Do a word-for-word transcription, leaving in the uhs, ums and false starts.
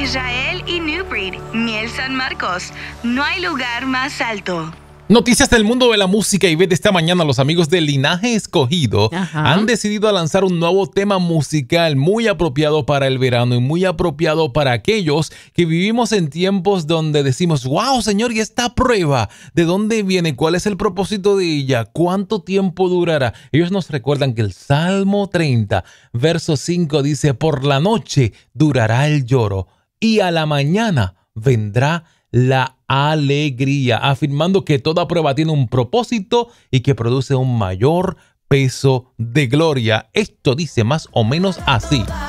Israel y New Breed, Miel San Marcos. No hay lugar más alto. Noticias del mundo de la música. Y ve, esta mañana los amigos del Linaje Escogido Ajá. han decidido lanzar un nuevo tema musical muy apropiado para el verano y muy apropiado para aquellos que vivimos en tiempos donde decimos, wow, señor, ¿y esta prueba? ¿De dónde viene? ¿Cuál es el propósito de ella? ¿Cuánto tiempo durará? Ellos nos recuerdan que el Salmo treinta, verso cinco dice, por la noche durará el lloro y a la mañana vendrá la alegría, afirmando que toda prueba tiene un propósito y que produce un mayor peso de gloria. Esto dice más o menos así.